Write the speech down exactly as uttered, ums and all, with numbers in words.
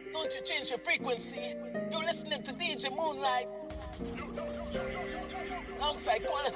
Don't you change your frequency. You're listening to D J Moonlight alongside Quality